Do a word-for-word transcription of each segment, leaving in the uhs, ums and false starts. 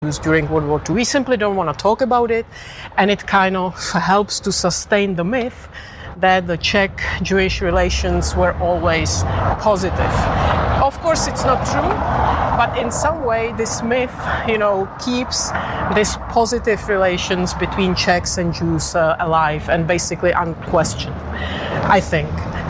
during World War Two. We simply don't want to talk about it, and it kind of helps to sustain the myth that the Czech-Jewish relations were always positive. Of course, it's not true, but in some way, this myth, you know, keeps this positive relations between Czechs and Jews uh, alive and basically unquestioned, I think.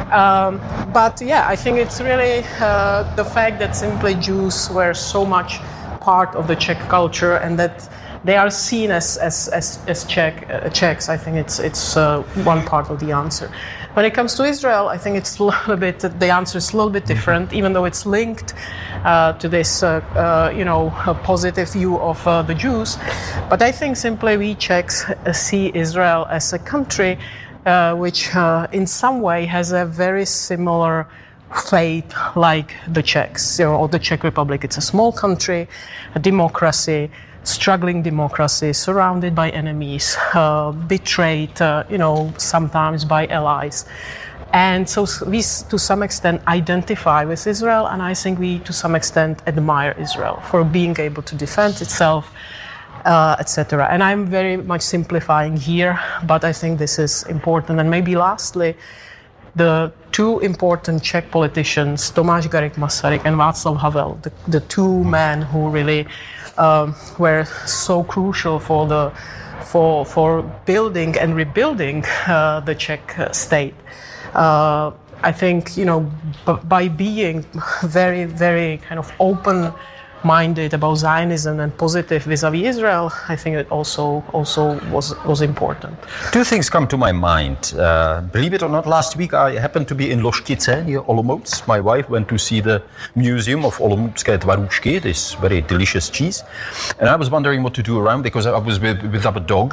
Um, but yeah, I think it's really uh, the fact that simply Jews were so much part of the Czech culture and that they are seen as as as, as Czech uh, Czechs. I think it's it's uh, one part of the answer. When it comes to Israel, I think it's a little bit the answer is a little bit different, even though it's linked uh, to this uh, uh, you know positive view of uh, the Jews. But I think simply we Czechs see Israel as a country uh, which uh, in some way has a very similar fate like the Czechs, you know, or the Czech Republic. It's a small country, a democracy, struggling democracy, surrounded by enemies, uh, betrayed, uh, you know, sometimes by allies. And so we, to some extent, identify with Israel, and I think we, to some extent, admire Israel for being able to defend itself, uh, et cetera. And I'm very much simplifying here, but I think this is important. And maybe lastly, the two important Czech politicians, Tomáš Garrigue Masaryk and Václav Havel, the, the two men who really um, were so crucial for the for for building and rebuilding uh, the Czech state. Uh, I think, you know, b- by being very, very kind of open-minded about Zionism and positive vis-a-vis Israel, I think it also also was was important. Two things come to my mind. Uh, believe it or not, last week I happened to be in Ložkice near Olomouc. My wife went to see the museum of Olomoucké tvarůžky, this very delicious cheese. And I was wondering what to do around because I was with, with a dog,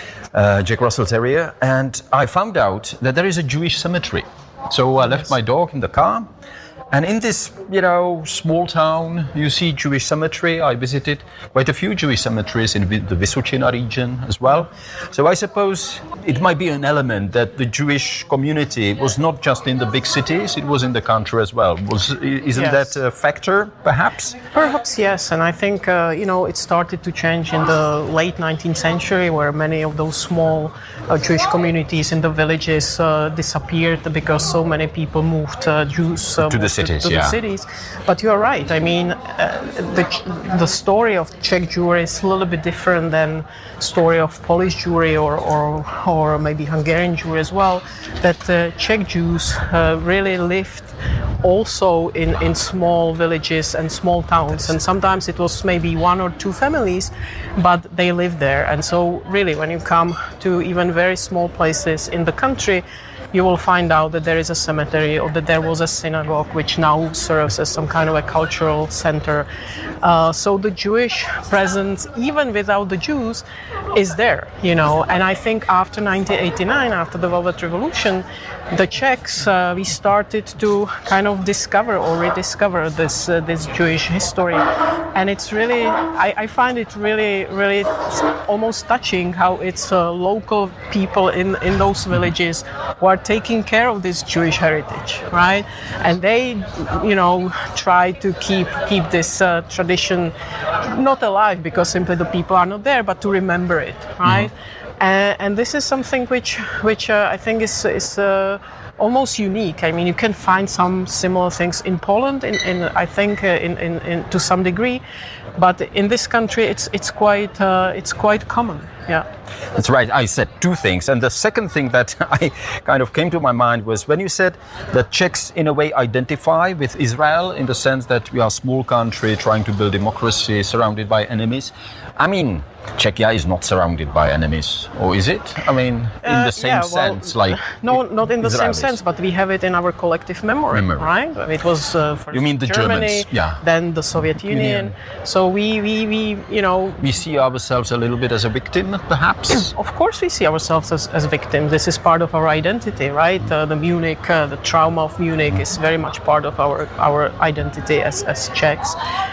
uh, Jack Russell Terrier, and I found out that there is a Jewish cemetery. So I left my dog in the car. And in this, you know, small town, you see Jewish cemetery. I visited quite a few Jewish cemeteries in the Vysočina region as well. So I suppose it might be an element that the Jewish community was not just in the big cities, it was in the country as well. Was, isn't yes. that a factor, perhaps? Perhaps, yes. And I think, uh, you know, it started to change in the late nineteenth century, where many of those small uh, Jewish communities in the villages uh, disappeared because so many people moved, uh, Jews uh, to the cities, to yeah. the cities. But you are right. I mean, uh, the the story of Czech Jewry is a little bit different than story of Polish Jewry or or, or maybe Hungarian Jewry as well. That uh, Czech Jews uh, really lived also in, in small villages and small towns, and sometimes it was maybe one or two families, but they lived there. And so really, when you come to even very small places in the country, you will find out that there is a cemetery or that there was a synagogue which now serves as some kind of a cultural center. Uh, so the Jewish presence, even without the Jews, is there, you know. And I think after nineteen eighty-nine, after the Velvet Revolution, the Czechs, uh, we started to kind of discover or rediscover this uh, this Jewish history. And it's really, I, I find it really, really almost touching how it's uh, local people in, in those villages who are taking care of this Jewish heritage, right? And they, you know, try to keep keep this uh, tradition not alive because simply the people are not there, but to remember it, right? Mm-hmm. And, and this is something which which uh, I think is is uh, almost unique. I mean, you can find some similar things in Poland, in, in I think, uh, in, in, in to some degree, but in this country, it's it's quite uh, it's quite common. Yeah, that's right. I said two things, and the second thing that I kind of came to my mind was when you said that Czechs, in a way, identify with Israel in the sense that we are a small country trying to build democracy, surrounded by enemies. I mean, Czechia is not surrounded by enemies, or is it? I mean, in uh, the same yeah, well, sense, like no, not in the Israelis. same sense, but we have it in our collective memory, memory. right? It was uh, first you mean the Germany, Germans, yeah. Then the Soviet Union. Union. So we, we, we, you know, we see ourselves a little bit as a victim, perhaps. Of course, we see ourselves as, as victims. This is part of our identity, right? Uh, the Munich, uh, the trauma of Munich is very much part of our our identity as as Czechs.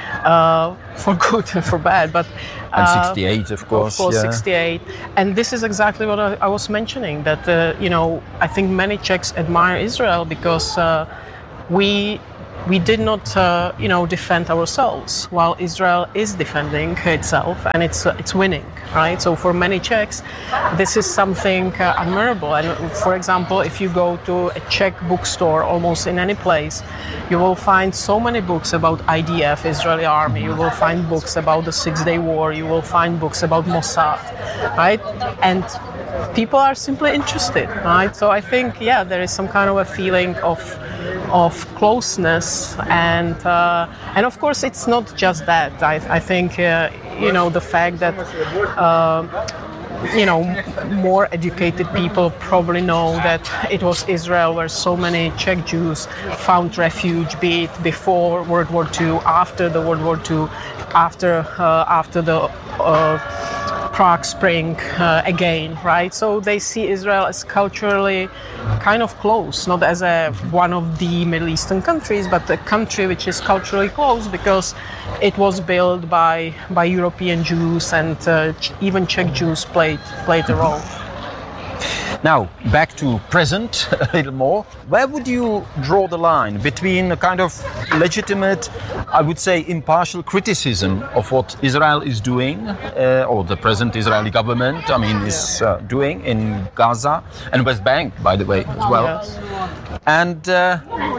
Uh, for good and for bad, but uh, and sixty-eight, of course. Of course, yeah. sixty-eight, and this is exactly what I, I was mentioning. That uh, you know, I think many Czechs admire Israel because uh, we we did not, uh, you know, defend ourselves, while Israel is defending itself, and it's uh, it's winning, right? So for many Czechs, this is something uh, admirable. And for example, if you go to a Czech bookstore, almost in any place, you will find so many books about I D F, Israeli army. You will find books about the Six-Day War. You will find books about Mossad, right? And people are simply interested, right? So I think, yeah, there is some kind of a feeling of of closeness, and uh, and of course it's not just that. I, I think uh, you know the fact that uh, you know more educated people probably know that it was Israel where so many Czech Jews found refuge, be it before World War Two, after the World War Two, after uh, after the uh, Prague Spring uh, again, right? So they see Israel as culturally kind of close, not as a one of the Middle Eastern countries, but a country which is culturally close because it was built by by European Jews, and uh, even Czech Jews played played a role. Now, back to present a little more. Where would you draw the line between a kind of legitimate, I would say, impartial criticism of what Israel is doing, uh, or the present Israeli government, I mean, is uh, doing in Gaza and West Bank, by the way, as well, Yes. and uh,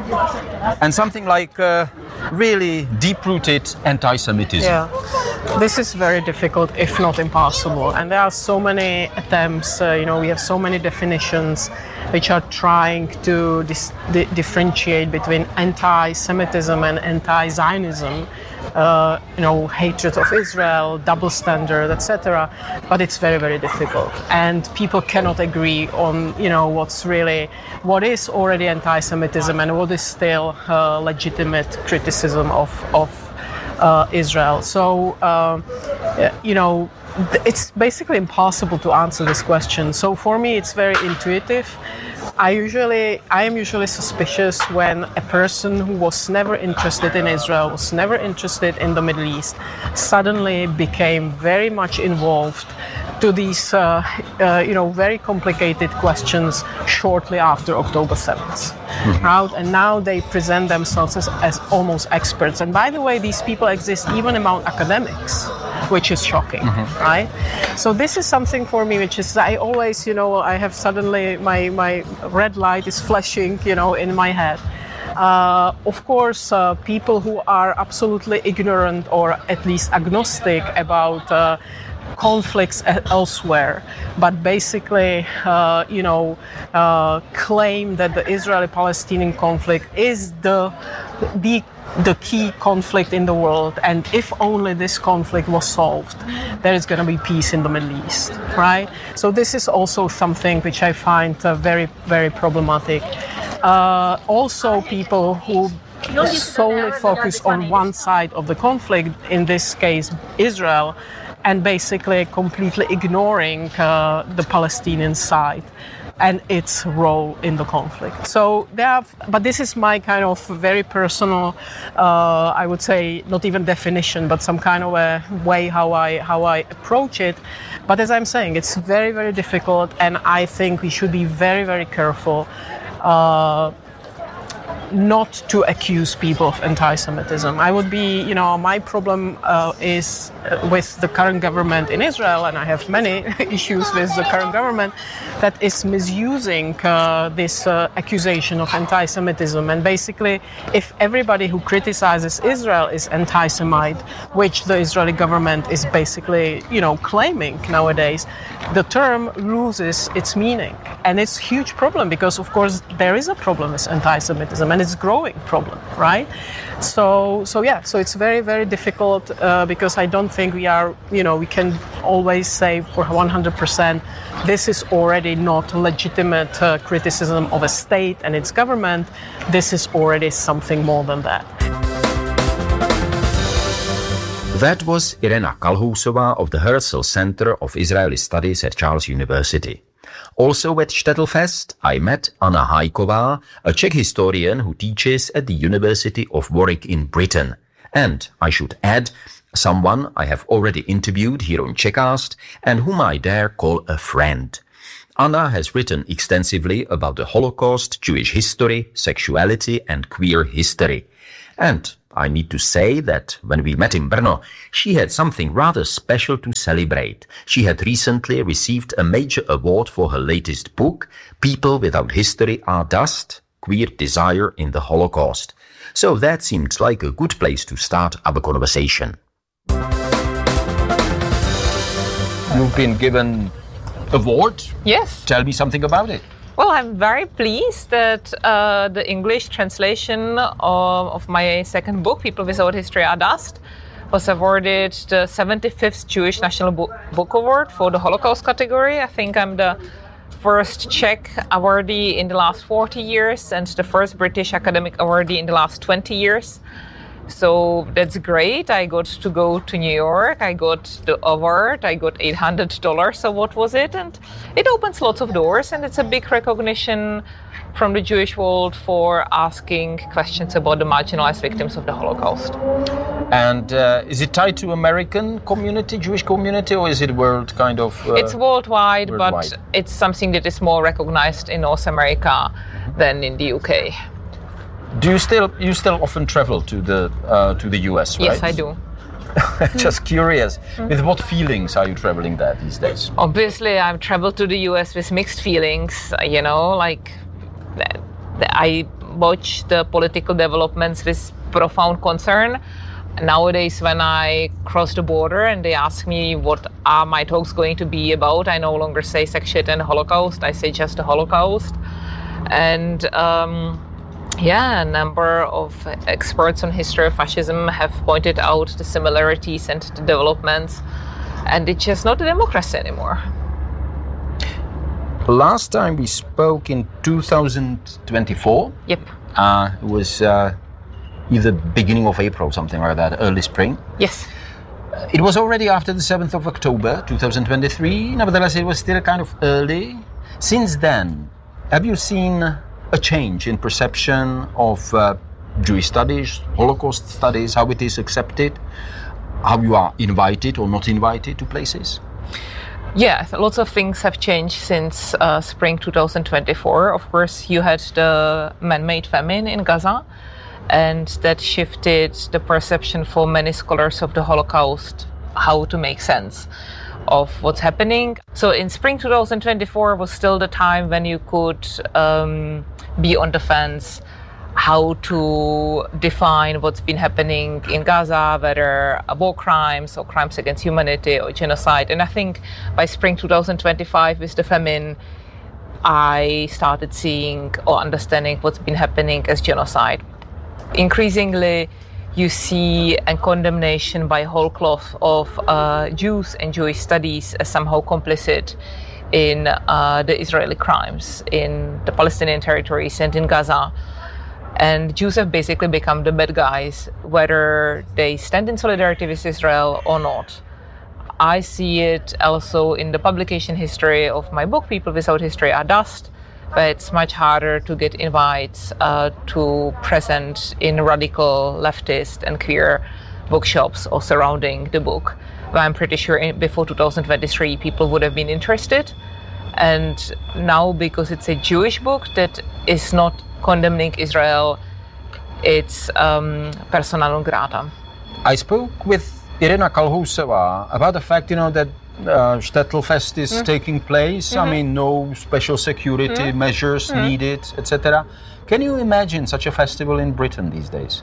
and something like uh, really deep-rooted anti-Semitism? Yeah, this is very difficult, if not impossible. And there are so many attempts, uh, you know, we have so many definitions which are trying to dis- di- differentiate between anti-Semitism and anti-Zionism. Uh, you know, hatred of Israel, double standard, et cetera. But it's very, very difficult, and people cannot agree on, you know, what's really, what is already anti-Semitism and what is still uh, legitimate criticism of of uh, Israel. So, uh, you know, it's basically impossible to answer this question. So for me, it's very intuitive. I usually, I am usually suspicious when a person who was never interested in Israel, was never interested in the Middle East, suddenly became very much involved to these, uh, uh, you know, very complicated questions shortly after October seventh. Mm-hmm. Right? And now they present themselves as, as almost experts. And by the way, these people exist even among academics, which is shocking, mm-hmm. right? So this is something for me, which is, I always, you know, I have suddenly, my, my red light is flashing, you know, in my head. Uh, of course, uh, people who are absolutely ignorant or at least agnostic about uh, conflicts elsewhere, but basically, uh, you know, uh, claim that the Israeli-Palestinian conflict is the the the key conflict in the world, and if only this conflict was solved, there is going to be peace in the Middle East, right? So this is also something which I find uh, very, very problematic. Uh, also, people who solely focus on one side of the conflict, in this case, Israel, and basically completely ignoring uh, the Palestinian side and its role in the conflict. So there are, but this is my kind of very personal, uh, I would say, not even definition, but some kind of a way how I how I approach it. But as I'm saying, it's very, very difficult, and I think we should be very, very careful uh, not to accuse people of anti-Semitism. I would be, you know, my problem uh, is with the current government in Israel, and I have many issues with the current government, that is misusing uh, this uh, accusation of anti-Semitism. And basically, if everybody who criticizes Israel is anti-Semite, which the Israeli government is basically, you know, claiming nowadays, the term loses its meaning. And it's a huge problem because, of course, there is a problem with anti-Semitism, and it's a growing problem, right? So, so yeah, so it's very, very difficult uh, because I don't think we are, you know, we can always say for one hundred percent this is already not legitimate uh, criticism of a state and its government. This is already something more than that. That was Irena Kalhousová of the Herzl Center of Israeli Studies at Charles University. Also at Shtetl-Fest, I met Anna Hajková, a Czech historian who teaches at the University of Warwick in Britain. And, I should add, someone I have already interviewed here on Czechcast and whom I dare call a friend. Anna has written extensively about the Holocaust, Jewish history, sexuality, and queer history. And I need to say that when we met in Brno, she had something rather special to celebrate. She had recently received a major award for her latest book, People Without History Are Dust, Queer Desire in the Holocaust. So that seemed like a good place to start our conversation. You've been given award? Yes. Tell me something about it. Well, I'm very pleased that uh, the English translation of, of my second book, People Without History Are Dust, was awarded the seventy-fifth Jewish National Bo- Book Award for the Holocaust category. I think I'm the first Czech awardee in the last forty years and the first British academic awardee in the last twenty years. So that's great. I got to go to New York. I got the award. I got eight hundred dollars. So what was it? And it opens lots of doors, and it's a big recognition from the Jewish world for asking questions about the marginalized victims of the Holocaust. And uh, is it tied to American community, Jewish community, or is it world kind of? Uh, it's worldwide, worldwide, but it's something that is more recognized in North America mm-hmm. than in the U K. Do you still you still often travel to the uh, to the U S, right? Yes, I do. Just curious, mm-hmm. with what feelings are you traveling there these days? Obviously, I've traveled to the U S with mixed feelings. You know, like I watch the political developments with profound concern. Nowadays, when I cross the border and they ask me what are my talks going to be about, I no longer say sex shit and Holocaust. I say just the Holocaust. And um, yeah, a number of experts on history of fascism have pointed out the similarities and the developments, and it's just not a democracy anymore. Last time we spoke in two thousand twenty-four. Yep. Uh, it was uh, either beginning of April, something like that, early spring. Yes. It was already after the seventh of October, two thousand twenty-three. Nevertheless, it was still kind of early. Since then, have you seen a change in perception of uh, Jewish studies, Holocaust studies, how it is accepted, how you are invited or not invited to places? Yeah, lots of things have changed since uh, spring two thousand twenty-four. Of course, you had the man-made famine in Gaza, and that shifted the perception for many scholars of the Holocaust, how to make sense of what's happening. So in spring two thousand twenty-four was still the time when you could um, be on the fence how to define what's been happening in Gaza, whether war crimes or crimes against humanity or genocide. And I think by spring two thousand twenty-five with the famine, I started seeing or understanding what's been happening as genocide. Increasingly, you see a condemnation by whole cloth of uh, Jews and Jewish studies as somehow complicit in uh, the Israeli crimes in the Palestinian territories and in Gaza. And Jews have basically become the bad guys, whether they stand in solidarity with Israel or not. I see it also in the publication history of my book, People Without History Are Dust, but it's much harder to get invites uh, to present in radical leftist and queer bookshops or surrounding the book. But I'm pretty sure in, before two thousand twenty-three people would have been interested. And now, because it's a Jewish book that is not condemning Israel, it's um, persona non grata. I spoke with Irena Kalhousova about the fact, you know, that uh, Shtetl-Fest is mm. taking place. Mm-hmm. I mean, no special security mm. measures mm. needed, et cetera. Can you imagine such a festival in Britain these days?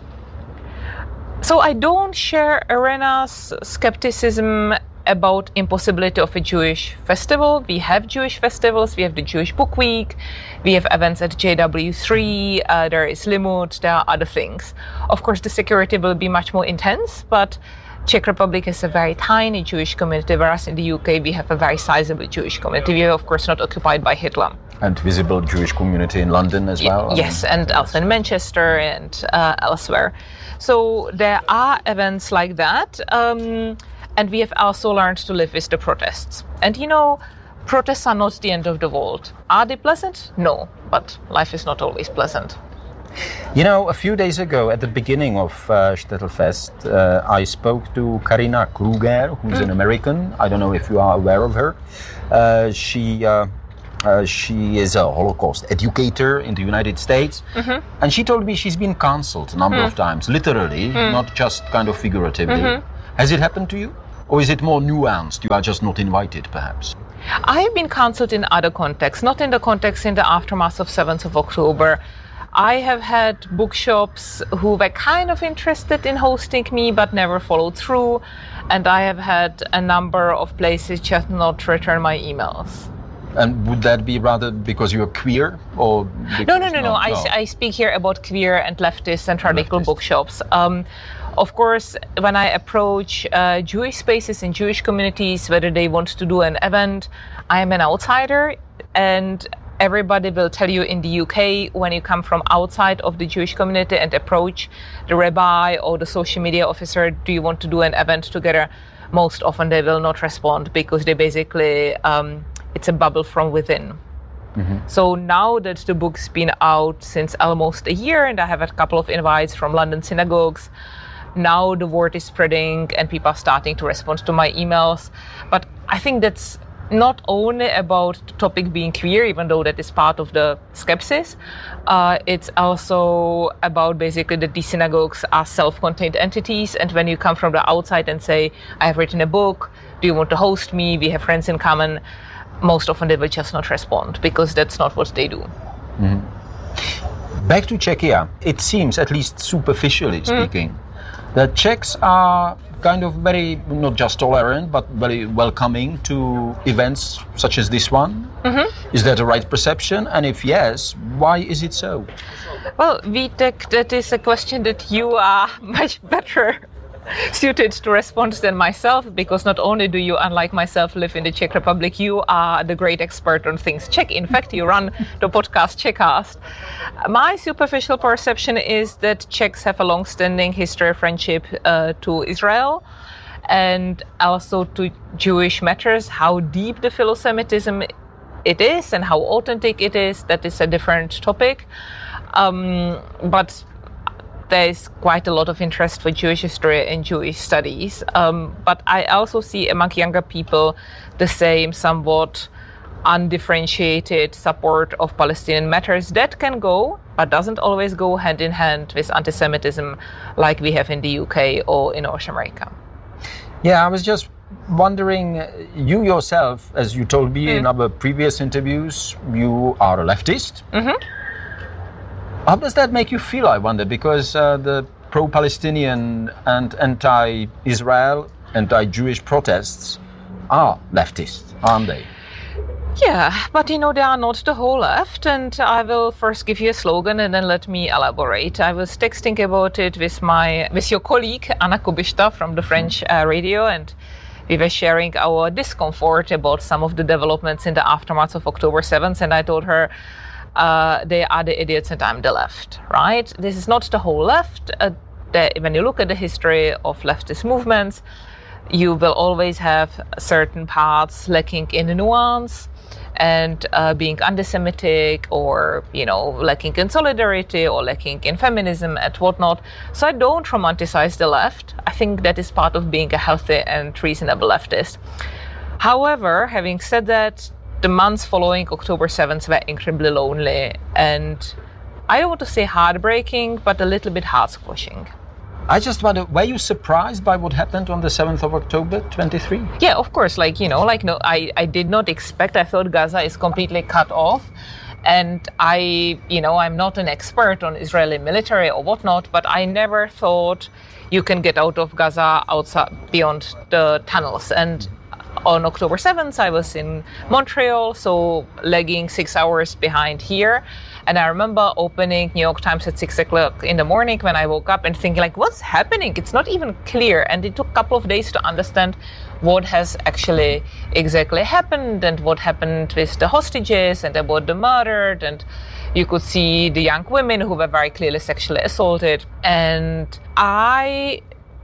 So I don't share Irena's skepticism about impossibility of a Jewish festival. We have Jewish festivals, we have the Jewish Book Week, we have events at J W three, uh, there is Limud, there are other things. Of course, the security will be much more intense, but Czech Republic is a very tiny Jewish community, whereas in the U K we have a very sizable Jewish community. We are, of course, not occupied by Hitler. And visible Jewish community in London as well? Y- yes, and also in Manchester and uh, elsewhere. So there are events like that. Um, And we have also learned to live with the protests. And you know, protests are not the end of the world. Are they pleasant? No, but life is not always pleasant. You know, a few days ago, at the beginning of uh, Shtetl-Fest, uh, I spoke to Karina Kruger, who's mm. an American. I don't know if you are aware of her. Uh, she uh, Uh, she is a Holocaust educator in the United States. Mm-hmm. And she told me she's been cancelled a number mm. of times, literally, mm. not just kind of figuratively. Mm-hmm. Has it happened to you? Or is it more nuanced? You are just not invited, perhaps? I have been cancelled in other contexts, not in the context in the aftermath of seventh of October. I have had bookshops who were kind of interested in hosting me but never followed through. And I have had a number of places just not return my emails. And would that be rather because you're queer? Or no, no, no, no. no. I, I speak here about queer and leftist and radical leftist. bookshops. Um, Of course, when I approach uh, Jewish spaces and Jewish communities, whether they want to do an event, I am an outsider, and everybody will tell you in the U K, when you come from outside of the Jewish community and approach the rabbi or the social media officer, do you want to do an event together? Most often they will not respond because they basically, um, it's a bubble from within. Mm-hmm. So now that the book's been out since almost a year, and I have a couple of invites from London synagogues, now the word is spreading and people are starting to respond to my emails. But I think that's not only about the topic being queer, even though that is part of the skepsis. Uh, it's also about basically that these synagogues are self-contained entities. And when you come from the outside and say, I have written a book, do you want to host me? We have friends in common. Most often they will just not respond because that's not what they do. Mm-hmm. Back to Czechia. It seems, at least superficially speaking, mm. the Czechs are kind of very, not just tolerant, but very welcoming to events such as this one. Mm-hmm. Is that a right perception? And if yes, why is it so? Well, Vítek, that is a question that you are much better suited to respond than myself, because not only do you, unlike myself, live in the Czech Republic, you are the great expert on things Czech. In fact, you run the podcast Czechcast. My superficial perception is that Czechs have a long-standing history of friendship uh, to Israel and also to Jewish matters. How deep the philo-Semitism it is and how authentic it is, that is a different topic. Um, but there's quite a lot of interest for Jewish history and Jewish studies. Um, but I also see among younger people the same somewhat undifferentiated support of Palestinian matters that can go, but doesn't always go hand in hand with anti-Semitism like we have in the U K or in North America. Yeah, I was just wondering, you yourself, as you told me mm. in our previous interviews, you are a leftist. Mm-hmm. How does that make you feel, I wonder? Because uh, the pro-Palestinian and anti-Israel, anti-Jewish protests are leftist, aren't they? Yeah, but you know, they are not the whole left, and I will first give you a slogan and then let me elaborate. I was texting about it with my with your colleague, Anna Kubishta from the French uh, radio, and we were sharing our discomfort about some of the developments in the aftermath of October seventh, and I told her, Uh, they are the idiots and I'm the left, right? This is not the whole left. Uh, the, when you look at the history of leftist movements, you will always have certain parts lacking in nuance and uh, being anti-Semitic or, you know, lacking in solidarity or lacking in feminism and whatnot. So I don't romanticize the left. I think that is part of being a healthy and reasonable leftist. However, having said that, the months following October seventh were incredibly lonely and I don't want to say heartbreaking, but a little bit heart-squashing. I just wonder, were you surprised by what happened on the seventh of October, twenty-three? Yeah, of course. Like, you know, like, no, I, I did not expect, I thought Gaza is completely cut off. And I, you know, I'm not an expert on Israeli military or whatnot, but I never thought you can get out of Gaza outside beyond the tunnels. And on October seventh, I was in Montreal, so lagging six hours behind here. And I remember opening New York Times at six o'clock in the morning when I woke up and thinking, like, what's happening? It's not even clear. And it took a couple of days to understand what has actually exactly happened and what happened with the hostages and about the murdered. And you could see the young women who were very clearly sexually assaulted. And I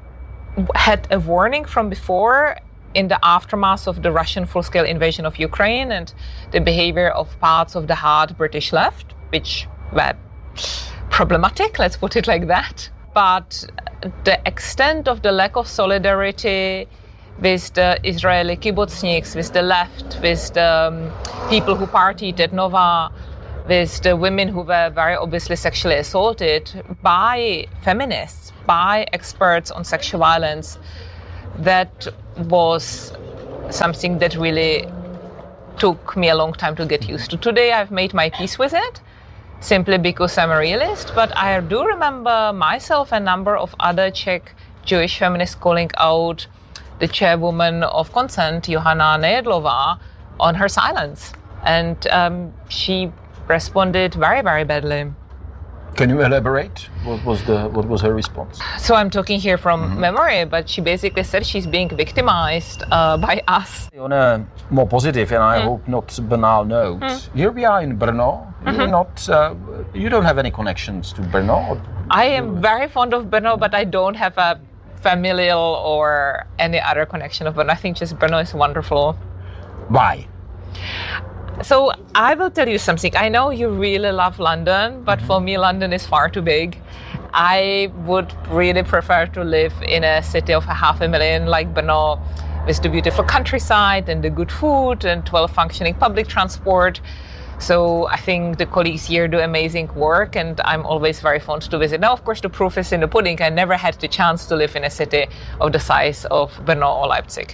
had a warning from before in the aftermath of the Russian full-scale invasion of Ukraine and the behavior of parts of the hard British left, which were problematic, let's put it like that. But the extent of the lack of solidarity with the Israeli kibbutzniks, with the left, with the um, people who partied at Nova, with the women who were very obviously sexually assaulted by feminists, by experts on sexual violence. That was something that really took me a long time to get used to. Today I've made my peace with it, simply because I'm a realist, but I do remember myself and a number of other Czech Jewish feminists calling out the chairwoman of Consent, Johanna Nejedlova, on her silence. And um, she responded very, very badly. Can you elaborate? What was the what was her response? So I'm talking here from Mm-hmm. memory, but she basically said she's being victimized uh, by us. On a more positive and I hope not banal note, here we are in Brno. You're not, uh, you don't have any connections to Brno? I am very fond of Brno, but I don't have a familial or any other connection of Brno. I think just Brno is wonderful. Why? So I will tell you something. I know you really love London, but for me, London is far too big. I would really prefer to live in a city of a half a million like Brno, with the beautiful countryside and the good food and well-functioning public transport. So I think the colleagues here do amazing work, and I'm always very fond to visit. Now, of course, the proof is in the pudding. I never had the chance to live in a city of the size of Brno or Leipzig.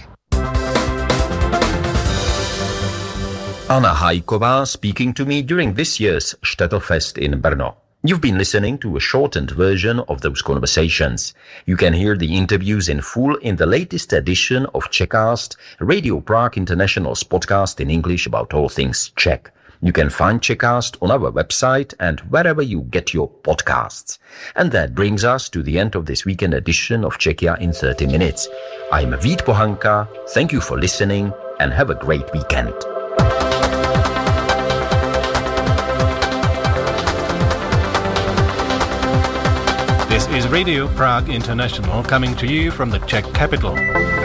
Anna Hajková speaking to me during this year's Städtelfest in Brno. You've been listening to a shortened version of those conversations. You can hear the interviews in full in the latest edition of Czechcast, Radio Prague International's podcast in English about all things Czech. You can find Czechcast on our website and wherever you get your podcasts. And that brings us to the end of this weekend edition of Czechia in thirty minutes. I'm Vít Pohanka. Thank you for listening and have a great weekend. This is Radio Prague International coming to you from the Czech capital.